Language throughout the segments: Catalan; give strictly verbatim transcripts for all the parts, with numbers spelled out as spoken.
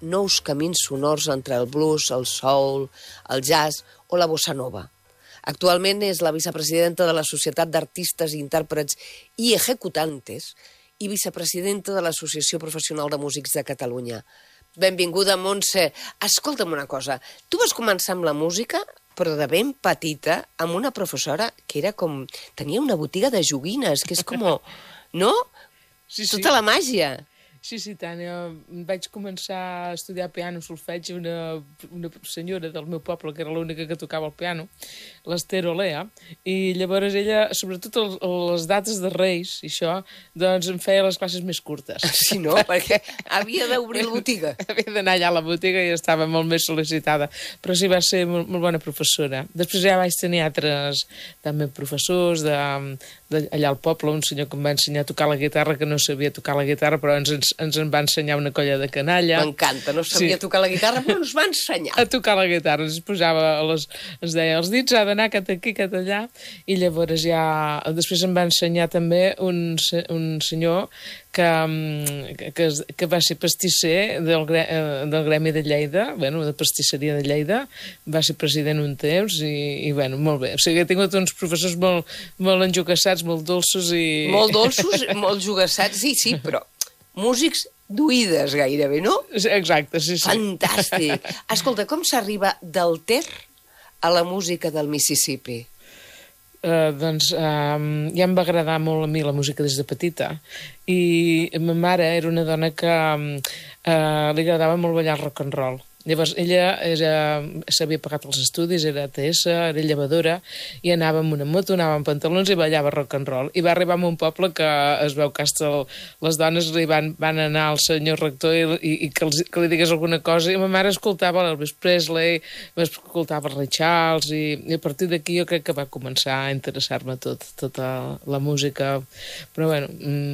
nous camins sonors entre el blues, el soul, el jazz o la bossa nova. Actualment és la vicepresidenta de la Societat d'Artistes i Intèrprets i Ejecutantes i vicepresidenta de l'Associació Professional de Músics de Catalunya. Benvinguda, Montse. Escolta'm una cosa, tu vas començar amb la música, però de ben petita, amb una professora que era com... tenia una botiga de joguines, que és com... no? Sí, sí. Tota la màgia. Sí, sí, tant. Jo vaig començar a estudiar piano, solfeig, una, una senyora del meu poble, que era l'única que tocava el piano, l'Ester Olea, i llavors ella, sobretot el, les dates de Reis, i això, doncs em feia les classes més curtes. Sí, no? Perquè havia d'obrir la botiga. Havia d'anar allà a la botiga i estava molt més sol·licitada, però sí, va ser molt, molt bona professora. Després ja vaig tenir altres també professors de, de, allà al poble, un senyor que em va ensenyar a tocar la guitarra, que no sabia tocar la guitarra, però ens, ens, ens en va ensenyar una colla de canalla. M'encanta, no sabia sí. tocar la guitarra, però ens va ensenyar. A tocar la guitarra, ens posava, les, ens deia, els dits ha d'anar cap aquí, cap allà, i llavors ja... Després em va ensenyar també un, un senyor que, que, que va ser pastisser del, del Gremi de Lleida, bueno, de pastisseria de Lleida, va ser president un temps i, i bueno, molt bé. O sigui, he tingut uns professors molt, molt enjogassats, molt dolços i... Molt dolços, molt jugassats, sí, sí, però músics d'oïdes gairebé, no? Exacte, sí, sí. Fantàstic. Escolta, com s'arriba del Ter a la música del Mississippi? Uh, doncs uh, ja em va agradar molt a mi la música des de petita i ma mare era una dona que uh, li agradava molt ballar rock and roll. Llavors, ella s'havia pagat els estudis, era A T S, era llevadora, i anava amb una moto, anava amb pantalons i ballava rock and roll. I va arribar a un poble que es veu que hasta les dones li van, van anar al senyor rector i, i, i que, els, que li digués alguna cosa. I ma mare escoltava l'Elvis Presley, escoltava Ray Charles, i, i a partir d'aquí jo crec que va començar a interessar-me tot, tota la música. Però bueno,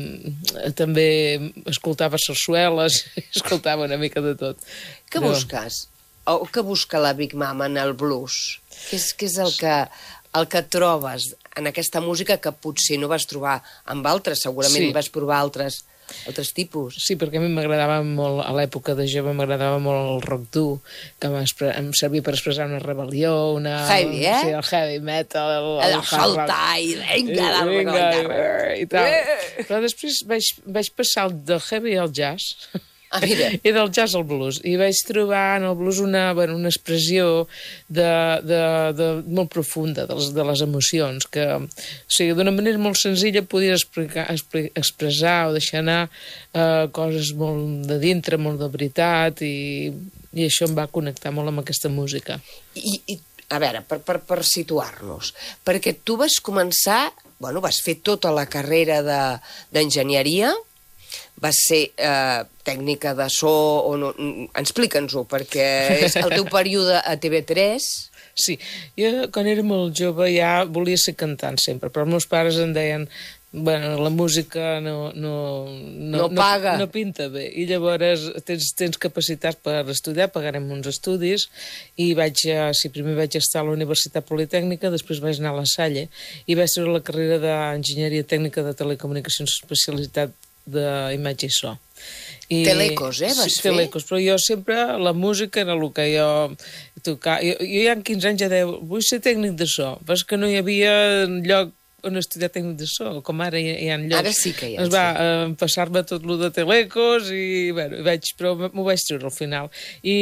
mm, també escoltava sarsueles, escoltava una mica de tot. Què Però... busques? O què busca la Big Mama en el blues? Què és, què és el, que, el que trobes en aquesta música que potser no vas trobar amb altres? Segurament sí. vas provar altres, altres tipus. Sí, perquè a mi m'agradava molt, a l'època de jove m'agradava molt el rock dur, que em servia per expressar una rebel·lió, una... Heavy, eh? Sí, el heavy metal, el, el, el saltar i vinga, i, vinga, i, i tal. Eh. Però després vaig, vaig passar del heavy al jazz... Ah, mira. I del jazz al blues. I vaig trobar en el blues una, bueno, una expressió de, de, de, molt profunda de les, de les emocions, que o sigui, d'una manera molt senzilla podies explicar, expressar o deixar anar eh, coses molt de dintre, molt de veritat, i, i això em va connectar molt amb aquesta música. I, i a veure, per, per, per situar-nos, perquè tu vas començar, bueno, vas fer tota la carrera d'enginyeria, vas ser eh, tècnica de so, o no, explica'ns-ho, perquè és el teu període a T V tres. Sí, jo quan era molt jove ja volia ser cantant sempre, però els meus pares em deien bueno, la música no, no, no no, paga. No, no pinta bé, i llavors tens, tens capacitat per estudiar, pagarem uns estudis, i vaig, sí, primer vaig estar a la Universitat Politècnica, després vaig anar a la Salle, i vaig treure la carrera d'Enginyeria Tècnica de Telecomunicacions, especialitat d'imatge i so. I, Telecos, eh, vas sí, fer? Telecos, però jo sempre, la música era el que jo tocava. Jo, jo ja en quinze anys ja deia, vull ser tècnic de so, però és que no hi havia lloc on estudiar tècnic de so, com ara hi, hi ha llocs. Ara sí que hi ha. Es va sí. eh, passar-me tot lo de Telecos i, bueno, vaig, però m'ho vaig treure al final. I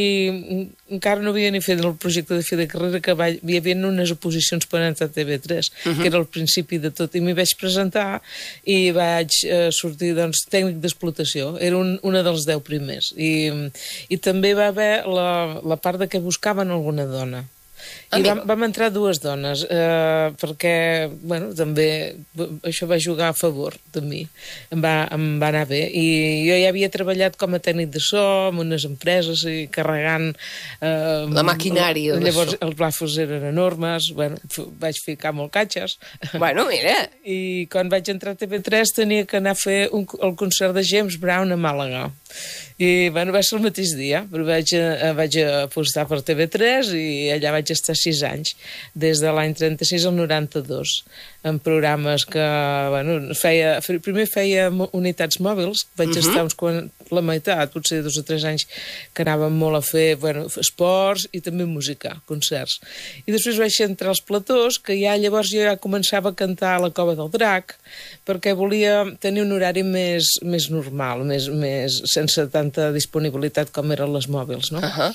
encara no havia ni fet el projecte de fi de carrera, que va, hi havia unes oposicions per entrar a T V tres, uh -huh. que era el principi de tot, i m'hi vaig presentar i vaig eh, sortir, doncs, tècnic d'explotació. Era un, una dels deu primers. I, i també va haver la, la part de que buscaven alguna dona. I vam, vam entrar dues dones, eh, perquè, bueno, també això va jugar a favor de mi, em va, em va anar bé, i jo ja havia treballat com a tècnic de so en unes empreses i carregant... Eh, la maquinària de llavors, so. Els plafos eren enormes, bueno, vaig ficar molt catxes. Bueno, mira... I quan vaig entrar a T V tres tenia que anar a fer un, el concert de James Brown a Màlaga. I, bueno, va ser el mateix dia, però vaig, vaig apostar per T V tres i allà vaig vaig estar sis anys, des de l'any trenta-sis al noranta-dos, en programes que, bueno, feia, primer feia unitats mòbils, vaig uh-huh. estar uns quan, la meitat, potser dos o tres anys, que anàvem molt a fer, bueno, esports i també música, concerts. I després vaig entrar als platós, que ja llavors jo ja començava a cantar a la Cova del Drac, perquè volia tenir un horari més, més normal, més, més, sense tanta disponibilitat com eren les mòbils, no? Uh-huh.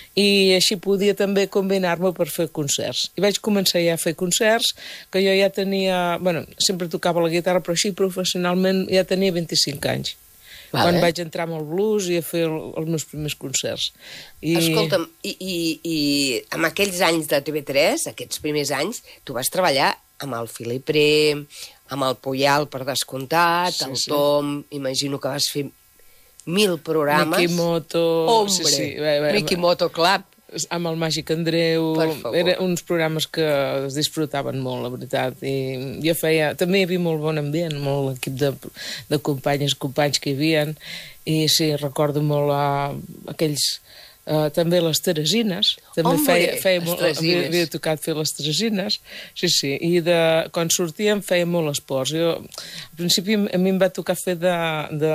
I així podia també combinar-me per fer concerts. I vaig començar ja a fer concerts, que jo ja tenia... Bueno, sempre tocava la guitarra, però així professionalment ja tenia vint-i-cinc anys. Vale. Quan vaig entrar amb el blues i a fer el, els meus primers concerts. I... Escolta'm, i, i, i amb aquells anys de T V tres, aquests primers anys, tu vas treballar amb el Filipre, amb el Puyal, per descomptat, sí, el sí. Tom, imagino que vas fer mil programes. Mikimoto... Hombre, sí, sí. Bé, bé, Mikimoto Club. Amb el Màgic Andreu, eren uns programes que es disfrutaven molt, la veritat, i jo feia, també hi havia molt bon ambient, molt equip de, de companyes, companys que hi havia, i sí, recordo molt uh, aquells, uh, també les Teresines, també Hombre, feia, feia molt, havia, havia tocat fer les Teresines, sí, sí, i de, quan sortíem feia molt esports. Jo, al principi a mi em va tocar fer de, de,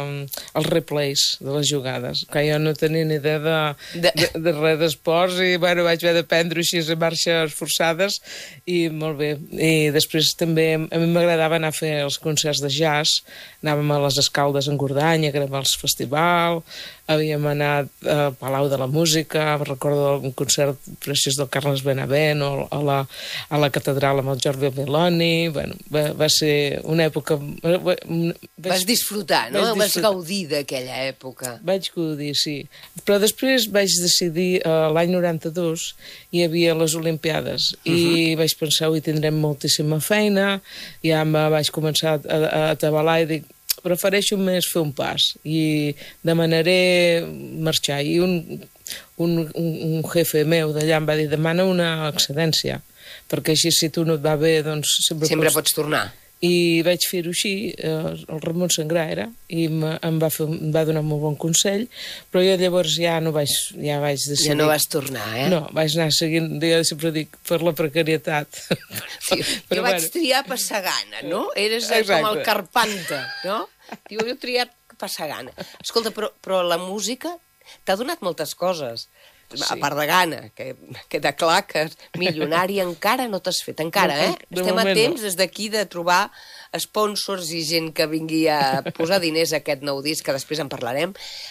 els replays de les jugades, que jo no tenia ni idea de, de... de, de res d'esports, i bueno, vaig haver d'aprendre així a marxes forçades, i molt bé. I després també a mi m'agradava anar a fer els concerts de jazz, anàvem a les Escaldes en Gordanya, que érem al festival, havíem anat al Palau de la Música, recordo un concert preciós del Carles Benavent, o a la, a la catedral amb el Giorgio Meloni. Bueno, va, va ser una època... Vaig, vas disfrutar, no? Vaig disfrutar. Vas gaudir d'aquella època. Vaig gaudir, sí. Però després vaig decidir, uh, l'any noranta-dos, hi havia les Olimpiades, uh-huh. i vaig pensar, ui, tindrem moltíssima feina, ja me vaig començar a, a, a atabalar i dic, prefereixo més fer un pas i demanaré marxar. I un, un, un, un jefe meu d'allà em va dir, demana una excedència, perquè així si tu no et va bé, doncs sempre, sempre pots... pots tornar. I vaig fer-ho així, eh, el Ramon Sangrà era, i em va, fer, em va donar un molt bon consell, però jo llavors ja no vaig, ja vaig decidir... Ja no vas tornar, eh? No, vaig anar seguint, jo sempre dic, per la precarietat. Sí, però, jo vaig bueno. triar passar gana, no? Eres Exacte. com el Carpanta, no? Diu, jo he triat passar gana. Escolta, però, però la música t'ha donat moltes coses. Sí. A part de gana, que queda clar que milionari encara no t'has fet, encara, eh? De Estem a temps no. des d'aquí de trobar sponsors i gent que vingui a posar diners a aquest nou disc, que després en parlarem.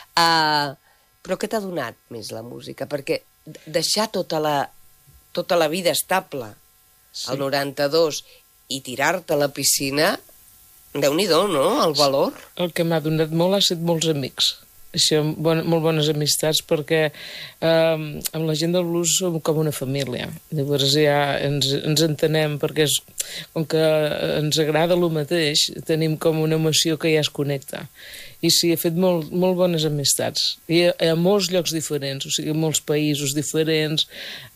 Uh, però què t'ha donat més la música? Perquè deixar tota la, tota la vida estable, sí. al noranta-dos, i tirar-te a la piscina, Déu-n'hi-do, no?, el valor. El que m'ha donat molt ha estat molts amics. Això, bon, molt bones amistats, perquè eh, amb la gent del blues som com una família. Llavors ja ens, ens entenem, perquè és, com que ens agrada el mateix, tenim com una emoció que ja es connecta. I sí, he fet molt, molt bones amistats. I a, a molts llocs diferents, o sigui, a molts països diferents,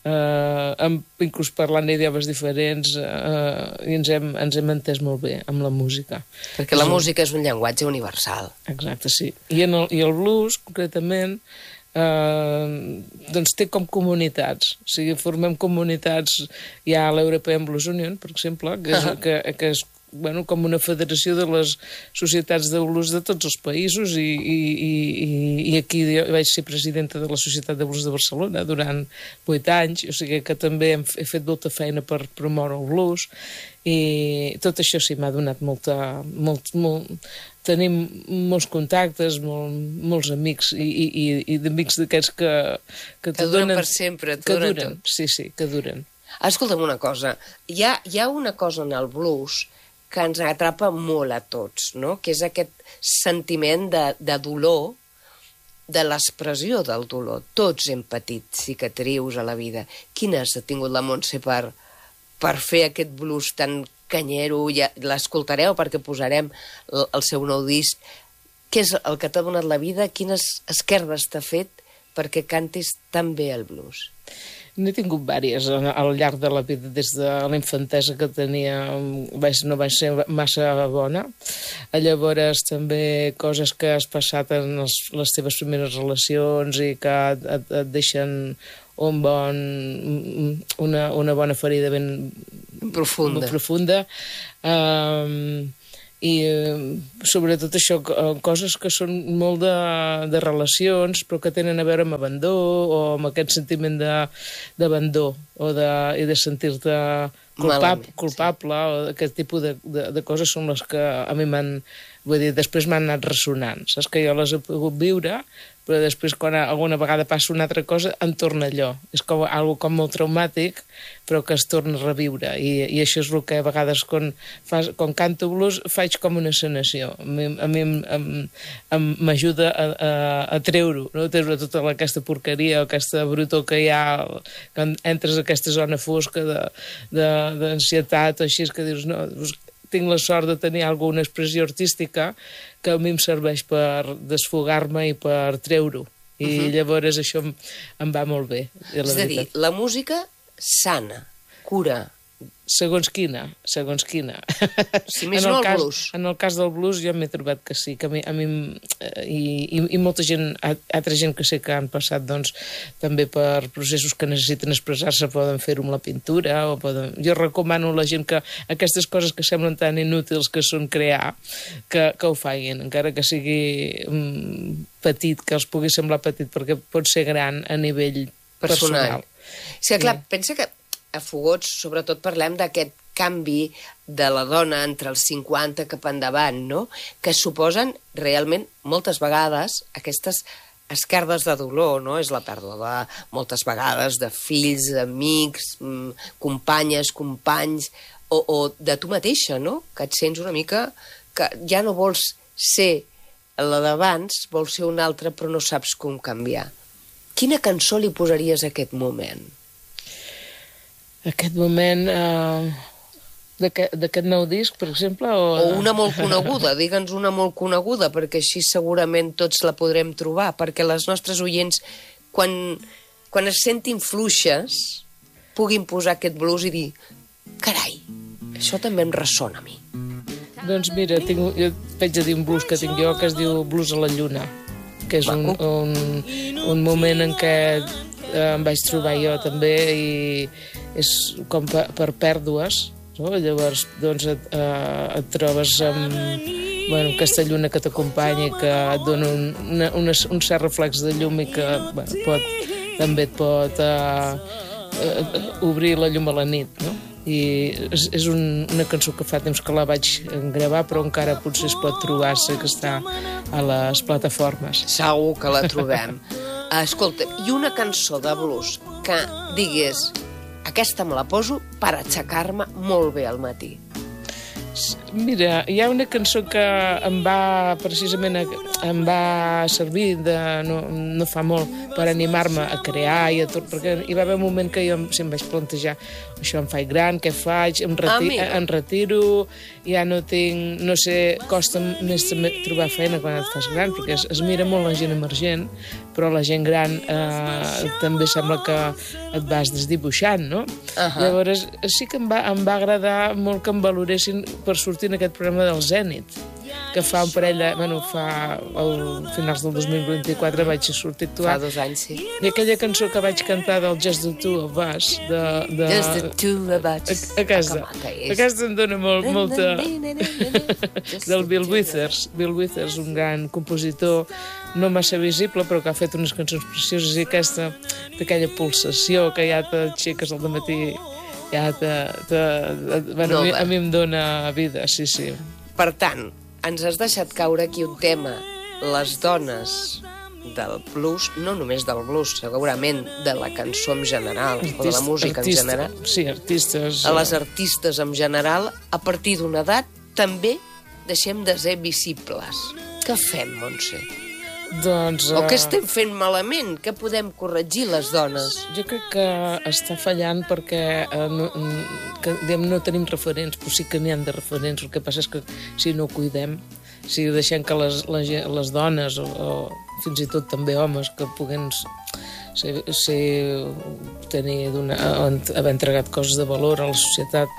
eh, amb, inclús parlant idiomes diferents, eh, i ens hem, ens hem entès molt bé amb la música. Perquè la és música un... és un llenguatge universal. Exacte, sí. I, en el, i el blues, concretament, eh, doncs té com comunitats. O sigui, formem comunitats, hi ha l'European Blues Union, per exemple, que és, que, que és bueno, com una federació de les societats de blues de tots els països, i, i, i, i aquí jo vaig ser presidenta de la Societat de Blues de Barcelona durant vuit anys, o sigui que també he fet molta feina per promoure el blues, i tot això sí m'ha donat molta... Molt, molt, tenim molts contactes, molt, molts amics, i, i, i d'amics d'aquests que, que, que duren per sempre, que duren, tot. Sí, sí, que duren. Escolta'm una cosa, hi ha, hi ha una cosa en el blues que ens atrapa molt a tots, no? Que és aquest sentiment de, de dolor, de l'expressió del dolor. Tots hem patit cicatrius a la vida. Quines ha tingut la Montse per, per fer aquest blues tan canyero? Ja l'escoltareu perquè posarem el, el seu nou disc. Què és el que t'ha donat la vida? Quines esquerdes t'ha fet perquè cantis tan bé el blues? N'he tingut vàries al llarg de la vida, des de la infantesa que tenia, vaig, no vaig ser massa bona. Llavors també coses que has passat en els, les teves primeres relacions i que et, et deixen un bon, una, una bona ferida ben profunda. Ben profunda. Um, I sobretot això, coses que són molt de, de relacions, però que tenen a veure amb abandó o amb aquest sentiment d'abandó o de, i de sentir-te culpable, Malament, culpable sí. O aquest tipus de, de, de coses són les que a mi m'han, vull dir, després m'han anat ressonant. Saps que jo les he pogut viure, però després quan alguna vegada passa una altra cosa em torna allò. És com algo com molt traumàtic, però que es torna a reviure. I, i això és el que a vegades quan, fas, quan canto blues faig com una sanació. A mi, a mi m'ajuda a, a, a treure-ho, no? Treure tota aquesta porqueria o aquesta brutor que hi ha quan entres a aquesta zona fosca d'ansietat o així, que dius, no, tinc la sort de tenir alguna expressió artística que a mi em serveix per desfogar-me i per treure-ho. I uh -huh. llavors això em, em va molt bé. És a dir, la música sana, cura. Segons quina, segons quina. Si més no el cas, blues. En el cas del blues jo m'he trobat que sí, que a mi, a mi i, i, i molta gent, altra gent que sé que han passat doncs, també per processos que necessiten expressar-se poden fer-ho amb la pintura, o poden... Jo recomano a la gent que aquestes coses que semblen tan inútils que són crear, que, que ho facin, encara que sigui um, petit, que els pugui semblar petit, perquè pot ser gran a nivell personal. personal. Sí, clar, sí. Pensa que a Fogots, sobretot, parlem d'aquest canvi de la dona entre els cinquanta cap endavant, no? Que suposen realment, moltes vegades, aquestes esquerdes de dolor, no? És la pèrdua de, moltes vegades, de fills, amics, companyes, companys, o, o de tu mateixa, no? Que et sents una mica que ja no vols ser la d'abans, vols ser una altra, però no saps com canviar. Quina cançó li posaries a aquest moment? Aquest moment uh, d'aquest nou disc, per exemple? O, o una molt coneguda, digue'ns una molt coneguda, perquè així segurament tots la podrem trobar, perquè les nostres oients, quan, quan es sentin fluixes, puguin posar aquest blues i dir carai, això també em ressona a mi. Doncs mira, tinc, jo vaig a dir un blues que tinc jo que es diu Blues a la Lluna, que és un, un, un moment en què em vaig trobar jo també i és com per, per pèrdues, no? Llavors doncs et, eh, et trobes amb bueno, aquesta lluna que t'acompanya i que et dona un, una, una, un cert reflex de llum i que bueno, pot, també et pot eh, eh, obrir la llum a la nit, no? I és, és un, una cançó que fa temps que la vaig gravar, però encara potser es pot trobar, sé que està a les plataformes. Segur que la trobem. Escolta, i una cançó de blues que digués aquesta me la poso per aixecar-me molt bé al matí. Mira, hi ha una cançó que em va precisament em va servir de, no, no fa molt per animar-me a crear i a tot, perquè hi va haver un moment que jo em vaig plantejar això em faig gran, què faig, em, reti ah, em retiro, ja no tinc, no sé, costa més trobar feina quan et fas gran, perquè es, es mira molt la gent emergent, però la gent gran eh, també sembla que et vas desdibuixant, no? Uh -huh. Llavors sí que em va, em va agradar molt que em valoressin per sortir en aquest programa del Zènit, que fa un parell de... Bueno, fa... al finals del dos mil vint-i-quatre vaig sortir actuar. Fa dos anys, sí. I aquella cançó que vaig cantar del Just the Two of Us, de... de Just the Two of Us. A, aquesta. Aquesta em dona molt, molta... del Bill Withers. Bill Withers, un gran compositor, no massa visible, però que ha fet unes cançons precioses, i aquesta, d'aquella pulsació que ja t'aixeques al dematí, ja te, te, bueno, no, a, mi, a mi em dona vida, sí, sí. Per tant, ens has deixat caure aquí un tema, les dones del blues, no només del blues, segurament de la cançó en general, Artist, o de la música artista, en general. Sí, artistes. A les artistes en general, a partir d'una edat, també deixem de ser visibles. Què fem, Montse? Doncs, o què estem fent malament? Què podem corregir les dones? Jo crec que està fallant perquè eh, no, que, diguem, no tenim referents, però sí que n'hi ha de referents. El que passa és que si no ho cuidem, si deixem que les, les, les dones o, o fins i tot també homes que puguen ser, ser tenir haver entregat coses de valor a la societat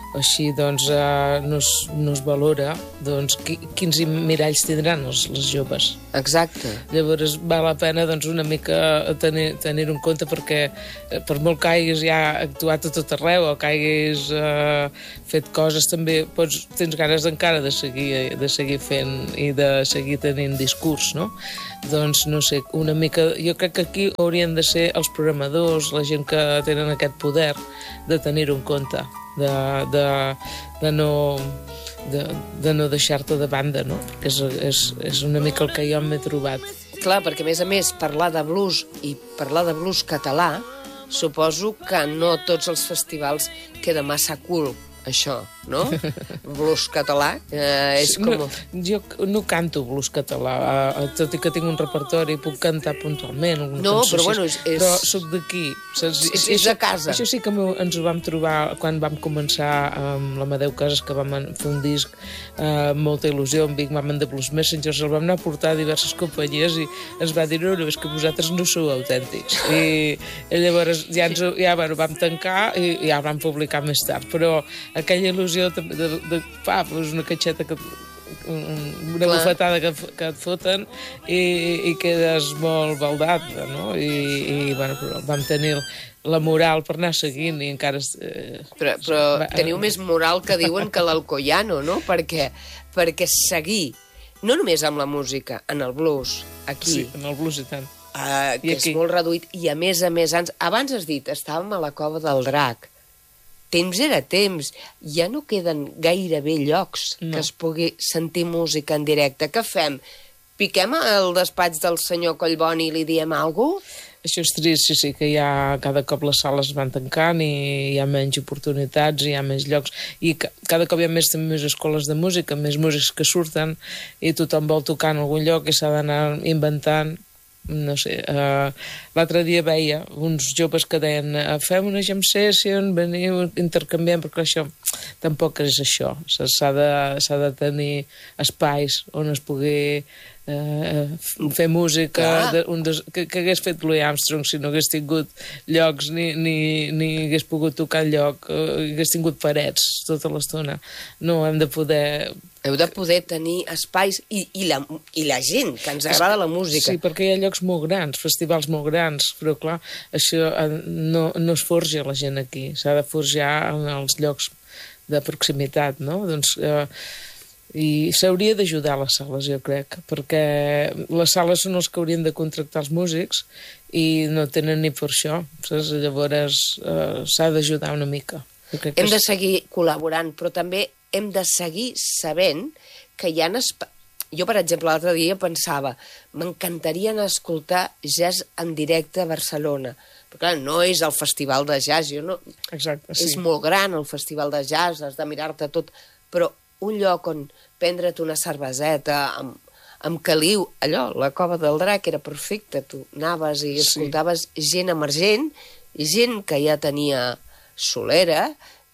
així doncs eh, no, es, no es valora, doncs qui, quins miralls tindran els, les joves. Exacte. Llavors val la pena doncs, una mica tenir, tenir-ho en compte, perquè eh, per molt que hagis ja actuat a tot arreu o que hagis eh, fet coses, també pots, tens ganes encara de seguir, de seguir fent i de seguir tenint discurs, no? Doncs, no sé, una mica... Jo crec que aquí haurien de ser els programadors, la gent que tenen aquest poder, de tenir-ho en compte, de, de, de no... de, de no deixar-te de banda, no? Perquè és, és, és una mica el que jo m'he trobat. Clar, perquè a més a més parlar de blues i parlar de blues català, suposo que no tots els festivals queda massa cool, això, no? Blues català eh, és com... No, jo no canto blues català, eh, tot i que tinc un repertori, puc cantar puntualment. No, però bueno, és... és... Però soc d'aquí. És, és de casa. Això sí que ens ho vam trobar quan vam començar amb l'Amadeu Casas, que vam fer un disc eh, amb molta il·lusió, amb Big Mama and the Blues Messengers, el vam anar a portar a diverses companyies i ens va dir, no, no, és que vosaltres no sou autèntics. I, i llavors ja, ens, ja bueno, vam tancar i ja vam publicar més tard, però aquella il·lusió de, de, de pa, doncs una catxeta que una Clar. bufetada que, que et foten i, i quedes molt baldat, no? I, i bueno, però vam tenir la moral per anar seguint i encara... Eh, però però va, teniu eh, més moral que diuen que l'Alcoyano, no? Perquè, perquè seguir, no només amb la música, en el blues, aquí... Sí, en el blues i tant. Uh, que és molt reduït, i a més a més, abans has dit, estàvem a la Cova del Drac, temps era temps, ja no queden gairebé llocs no. que es pugui sentir música en directe. Què fem? Piquem al despatx del senyor Collboni i li diem alguna cosa? Això és trist, sí, sí, que ja cada cop les sales van tancant i hi ha menys oportunitats, hi ha més llocs, i cada cop hi ha més, més escoles de música, més músics que surten, i tothom vol tocar en algun lloc i s'ha d'anar inventant. No sé, uh, l'altre dia veia uns joves que deien uh, fem una jam session, veniu, intercanviem, perquè això tampoc és això. S'ha de, s'ha de tenir espais on es pugui uh, fer música, de, un des, que, que hagués fet Louis Armstrong si no hagués tingut llocs ni, ni, ni hagués pogut tocar lloc, uh, hagués tingut parets tota l'estona. No, hem de poder... Heu de poder tenir espais i, i, la, i la gent, que ens agrada la música. Sí, perquè hi ha llocs molt grans, festivals molt grans, però clar, això no, no es forja la gent aquí, s'ha de forjar en els llocs de proximitat, no? Doncs, eh, i s'hauria d'ajudar les sales, jo crec, perquè les sales són els que haurien de contractar els músics i no tenen ni per això. Saps? Llavors eh, s'ha d'ajudar una mica. Hem de seguir col·laborant, però també hem de seguir sabent que hi ha... Jo, per exemple, l'altre dia pensava m'encantaria anar a escoltar jazz en directe a Barcelona. Però, clar, no és el festival de jazz. Jo no... Exacte, sí. És molt gran el festival de jazz, has de mirar-te tot. Però un lloc on prendre't una cerveseta amb, amb caliu, allò, la Cova del Drac era perfecte. Tu anaves i escoltaves sí. gent emergent i gent que ja tenia solera,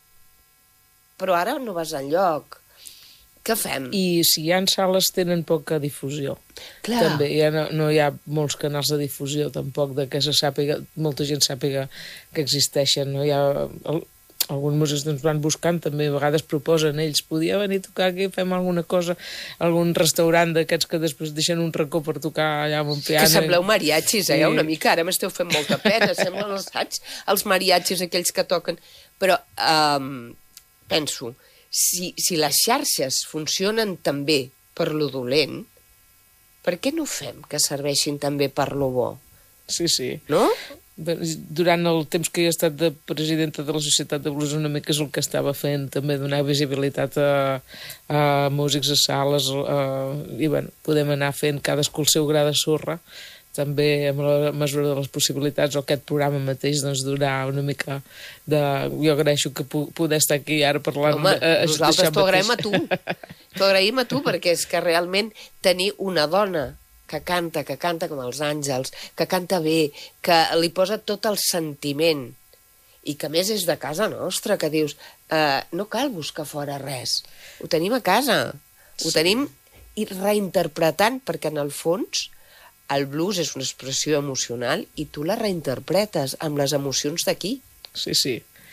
però ara no vas enlloc. Què fem? I si hi ha sales tenen poca difusió. Clar. També ja no, no hi ha molts canals de difusió tampoc de que se sàpiga, molta gent sàpiga que existeixen. No hi ha... El, alguns músics ens van buscant, també a vegades proposen ells, podia venir a tocar aquí, fem alguna cosa, algun restaurant d'aquests que després deixen un racó per tocar allà amb un piano. Que sembleu mariachis, eh? Sí. Una mica, ara m'esteu fent molta pena, semblen els, saps? Els mariachis aquells que toquen. Però um, penso, si, si les xarxes funcionen també per lo dolent, per què no fem que serveixin també per lo bo? Sí, sí. No? Durant el temps que he estat de presidenta de la Societat de Blues una mica és el que estava fent, també donar visibilitat a, a músics, a sales, a, i bueno, podem anar fent cadascú el seu gra de sorra, també amb la mesura de les possibilitats, o aquest programa mateix, doncs, donar una mica de... Jo agraeixo que pu poder estar aquí ara parlant... Home, a, a, nosaltres t'ho agraïm a tu, t'ho agraïm a tu, perquè és que realment tenir una dona que canta, que canta com els àngels, que canta bé, que li posa tot el sentiment, i que a més és de casa nostra, que dius, eh, no cal buscar fora res, ho tenim a casa, ho tenim i reinterpretant, perquè en el fons el blues és una expressió emocional i tu la reinterpretes amb les emocions d'aquí. Sí, sí.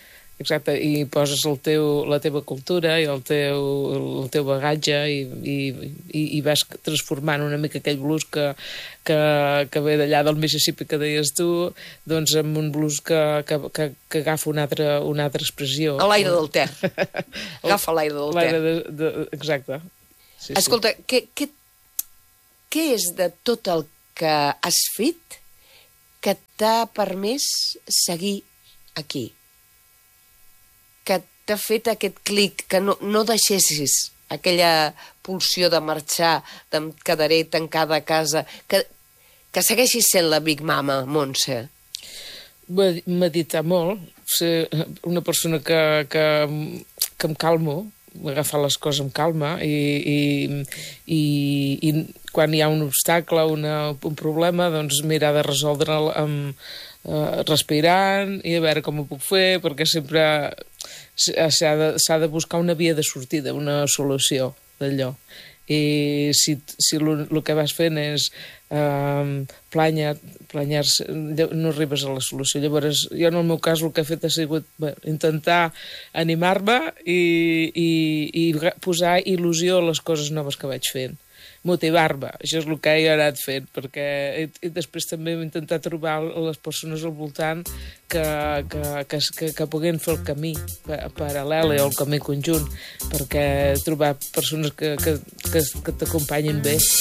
exacte, i poses el teu, la teva cultura i el teu, el teu bagatge i, i, i, i vas transformant una mica aquell blues que, que, que ve d'allà del Mississippi que deies tu, doncs en un blues que, que, que, que agafa una altra, una altra expressió. A l'aire del Ter. Agafa l'aire del Ter. De, de, exacte. Sí, Escolta, sí. Què, què, què és de tot el que has fet que t'ha permès seguir aquí? Que t'ha fet aquest clic, que no, no deixessis aquella pulsió de marxar, de em quedaré tancada a casa, que, que segueixis sent la Big Mama, Montse? Meditar molt, ser una persona que, que, que em calmo, agafar les coses amb calma i, i, i, i quan hi ha un obstacle, una, un problema, doncs mirar de resoldre'l amb, eh, respirant i a veure com ho puc fer, perquè sempre s'ha de, s'ha de buscar una via de sortida, una solució d'allò. I si, si el que vas fent és eh, planya, planyar-se, no arribes a la solució. Llavors, jo en el meu cas el que he fet ha sigut bé, intentar animar-me i, i, i posar il·lusió a les coses noves que vaig fent. Motivar-me, això és el que he anat fent, perquè i, i després també hem intentat trobar les persones al voltant que, que, que, que, que puguin fer el camí paral·lel o el camí conjunt, perquè trobar persones que, que, que, que t'acompanyin bé.